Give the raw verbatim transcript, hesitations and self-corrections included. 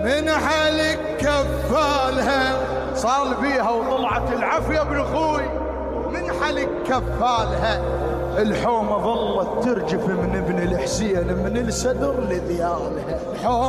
من حلق كفالها صار بيها وطلعت العافية ابن اخوي. من حلق كفالها الحومة ظلت ترجف من ابن الحسين من الصدر لذيالها.